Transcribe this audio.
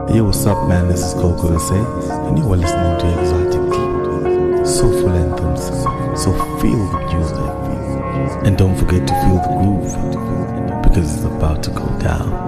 Yo, what's up, man? This is Coco SA, and you are listening to Exotic Soulful Anthems. So feel the music, and don't forget to feel the groove, because it's about to go down.